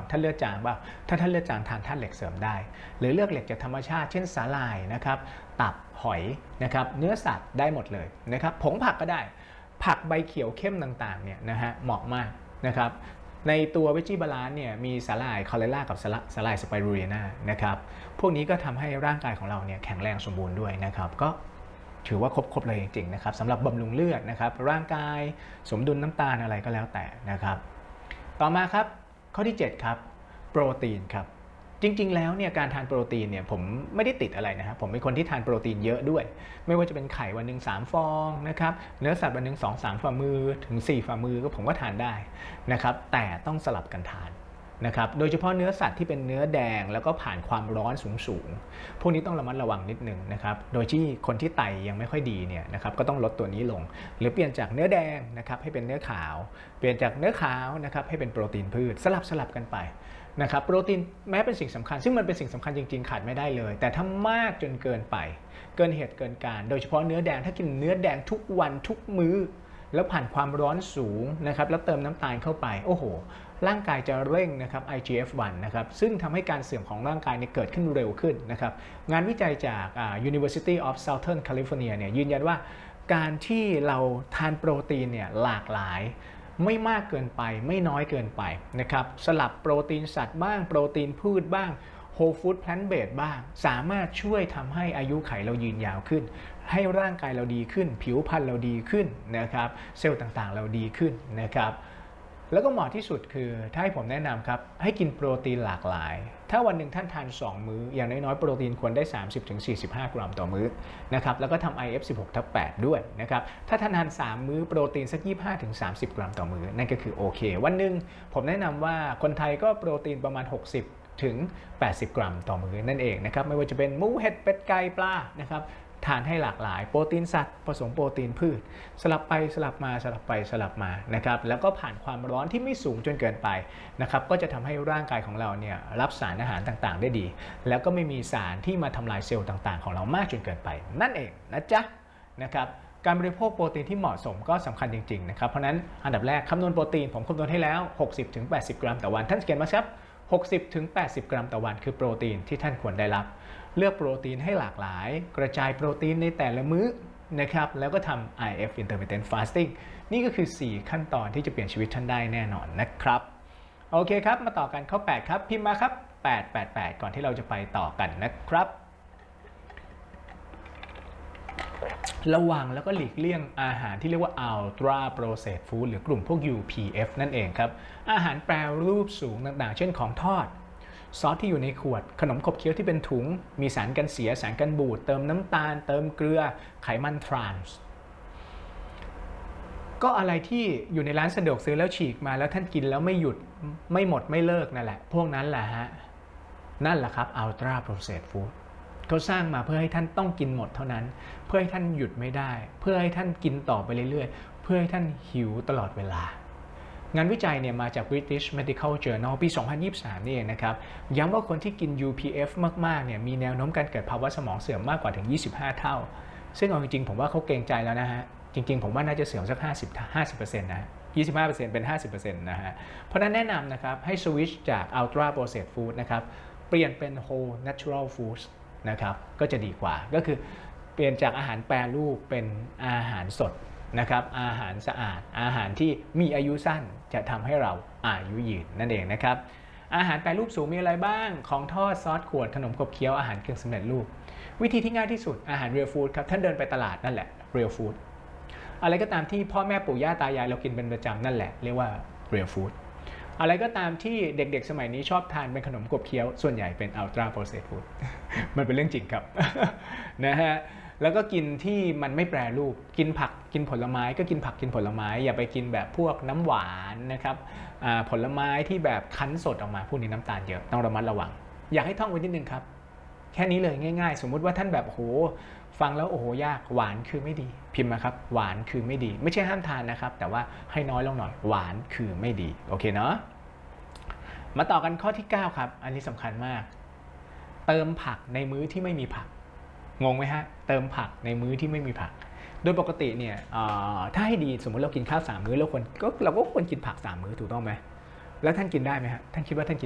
ท่านเลือดจางเปล่าถ้าท่านเลือดจางทานธาตุเหล็กเสริมได้หรือเลือกเหล็กจากธรรมชาติเช่นสาหร่ายนะครับตับหอยนะครับเนื้อสัตว์ได้หมดเลยนะครับผงผักก็ได้ผักใบเขียวเข้มต่างๆเนี่ยนะฮะเหมาะมากนะครับในตัวเวจี้บาลานซ์เนี่ยมีสาหร่ายคอเลล่ากับสาหร่ายสไปรูลินานะครับพวกนี้ก็ทำให้ร่างกายของเราเนี่ยแข็งแรงสมบูรณ์ด้วยนะครับก็ถือว่าครบเลยจริงๆนะครับสำหรับบำรุงเลือดนะครับร่างกายสมดุลน้ำตาลอะไรก็แล้วแต่นะครับต่อมาครับข้อที่7ครับโปรตีนครับจริงๆแล้วเนี่ยการทานโปรตีนเนี่ยผมไม่ได้ติดอะไรนะครับผมเป็นคนที่ทานโปรตีนเยอะด้วยไม่ว่าจะเป็นไข่วันหนึ่ง3 ฟองนะครับเนื้อสัตว์วันหนึ่ง2-3 ฝ่ามือถึง4 ฝ่ามือก็ผมก็ทานได้นะครับแต่ต้องสลับกันทานนะครับโดยเฉพาะเนื้อสัตว์ที่เป็นเนื้อแดงแล้วก็ผ่านความร้อนสูงพวกนี้ต้องระมัดระวังนิดนึงนะครับโดยที่คนที่ไตยังไม่ค่อยดีเนี่ยนะครับก็ต้องลดตัวนี้ลงหรือเปลี่ยนจากเนื้อแดงนะครับให้เป็นเนื้อขาวเปลี่ยนจากเนื้อขาวนะครับให้เป็นโปรตีนพืชสลับกันไปนะครับโปรตีนแม้เป็นสิ่งสำคัญซึ่งมันเป็นสิ่งสำคัญจริงๆขาดไม่ได้เลยแต่ถ้ามากจนเกินไปเกินเหตุเกินการโดยเฉพาะเนื้อแดงถ้ากินเนื้อแดงทุกวันทุกมื้อแล้วผ่านความร้อนสูงนะครับแล้วเติมน้ำตาลเข้าไปโอ้โหร่างกายจะเร่งนะครับ IGF-1 นะครับซึ่งทำให้การเสื่อมของร่างกายเกิดขึ้นเร็วขึ้นนะครับงานวิจัยจาก University of Southern California เนี่ยยืนยันว่าการที่เราทานโปรตีนเนี่ยหลากหลายไม่มากเกินไปไม่น้อยเกินไปนะครับสลับโปรตีนสัตว์บ้างโปรตีนพืชบ้างโฮลฟู้ดแพลนต์เบสบ้างสามารถช่วยทำให้อายุขัยเรายืนยาวขึ้นให้ร่างกายเราดีขึ้นผิวพรรณเราดีขึ้นนะครับเซลล์ต่างๆเราดีขึ้นนะครับแล้วก็เหมาะที่สุดคือถ้าให้ผมแนะนำครับให้กินโปรตีนหลากหลายถ้าวันหนึ่งท่านทาน2 มื้ออย่างน้อยๆโปรตีนควรได้ 30-45 กรัมต่อมื้อนะครับแล้วก็ทำ IF16/8 ด้วยนะครับถ้าท่านทาน3 มื้อโปรตีนสัก 25-30 กรัมต่อมื้อนั่นก็คือโอเควันหนึ่งผมแนะนำว่าคนไทยก็โปรตีนประมาณ60-80 กรัมต่อมื้อนั่นเองนะครับไม่ว่าจะเป็นหมูเห็ดเป็ดไก่ปลานะครับทานให้หลากหลายโปรตีนสัตว์ผสมโปรตีนพืชสลับไปสลับมาสลับไปสลับมานะครับแล้วก็ผ่านความร้อนที่ไม่สูงจนเกินไปนะครับก็จะทำให้ร่างกายของเราเนี่ยรับสารอาหารต่างๆได้ดีแล้วก็ไม่มีสารที่มาทำลายเซลล์ต่างๆของเรามากจนเกินไปนั่นเองนะจ๊ะนะครับการบริโภคโปรตีนที่เหมาะสมก็สำคัญจริงๆนะครับเพราะนั้นอันดับแรกคำนวณโปรตีนผมคำนวณให้แล้ว 60-80 กรัมต่อวันท่านสังเกตไหมครับ60-80 กรัมต่อวันคือโปรตีนที่ท่านควรได้รับเลือกโปรตีนให้หลากหลายกระจายโปรตีนในแต่ละมื้อนะครับแล้วก็ทำ IF Intermittent Fasting นี่ก็คือ4ขั้นตอนที่จะเปลี่ยนชีวิตท่านได้แน่นอนนะครับโอเคครับมาต่อกันข้อ8ครับพิมพ์มาครับ888ก่อนที่เราจะไปต่อกันนะครับระวังแล้วก็หลีกเลี่ยงอาหารที่เรียกว่า Ultra Processed Food หรือกลุ่มพวก UPF นั่นเองครับอาหารแปรรูปสูงต่างๆเช่นของทอดซอสที่อยู่ในขวดขนมขบเคี้ยวที่เป็นถุงมีสารกันเสียสารกันบูดเติมน้ำตาลเติมเกลือไขมันทรานส์ก็อะไรที่อยู่ในร้านสะดวกซื้อแล้วฉีกมาแล้วท่านกินแล้วไม่หยุดไม่หมดไม่เลิกนั่นแหละพวกนั้นแหละฮะนั่นแหละครับ Ultra Processed Food เขาสร้างมาเพื่อให้ท่านต้องกินหมดเท่านั้นเพื่อให้ท่านหยุดไม่ได้เพื่อให้ท่านกินต่อไปเรื่อยๆเพื่อให้ท่านหิวตลอดเวลางานวิจัยเนี่ยมาจาก British Medical Journal ปี 2023 นี่เองนะครับย้ำว่าคนที่กิน UPF มากๆเนี่ยมีแนวโน้มการเกิดภาวะสมองเสื่อมมากกว่าถึง25 เท่าซึ่งเอาจริงๆผมว่าเขาเกรงใจแล้วนะฮะจริงๆผมว่าน่าจะเสื่อมสัก50% นะ 25% เป็น 50% นะฮะเพราะนั้นแนะนำนะครับให้สวิตช์จาก Ultra Processed Food นะครับเปลี่ยนเป็น Whole Natural Foods นะครับก็จะดีกว่าก็คือเปลี่ยนจากอาหารแปรรูปเป็นอาหารสดนะครับอาหารสะอาดอาหารที่มีอายุสั้นจะทำให้เราอายุยืนนั่นเองนะครับอาหารแปรรูปสูงมีอะไรบ้างของทอดซอสขวดขนมขบเคี้ยวอาหารเครื่องสำเร็จรูปวิธีที่ง่ายที่สุดอาหาร real food ครับท่านเดินไปตลาดนั่นแหละ real food อะไรก็ตามที่พ่อแม่ปู่ย่าตายายเรากินเป็นประจำนั่นแหละเรียกว่า real food อะไรก็ตามที่เด็กๆสมัยนี้ชอบทานเป็นขนมขบเคี้ยวส่วนใหญ่เป็น ultra processed food มันเป็นเรื่องจริงครับ นะฮะแล้วก็กินที่มันไม่แปรรูปกินผักกินผลไม้ก็กินผักกินผลไม้อย่าไปกินแบบพวกน้ำหวานนะครับผลไม้ที่แบบคั้นสดออกมาพวกนี้น้ำตาลเยอะต้องระมัดระวังอยากให้ท่องไว้นิดนึงครับแค่นี้เลยง่ายๆสมมุติว่าท่านแบบโอ้โหฟังแล้วโอ้โหยากหวานคือไม่ดีพิมพ์มาครับหวานคือไม่ดีไม่ใช่ห้ามทานนะครับแต่ว่าให้น้อยลงหน่อยหวานคือไม่ดีโอเคเนาะมาต่อกันข้อที่9ครับอันนี้สำคัญมากเติมผักในมื้อที่ไม่มีผักงงไหมฮะเติมผักในมื้อที่ไม่มีผักโดยปกติเนี่ยถ้าให้ดีสมมติเรากินข้าว3 มื้อเราก็ควรกินผัก3 มื้อถูกต้องไหมแล้วท่านกินได้ไหมฮะท่านคิดว่าท่านกิน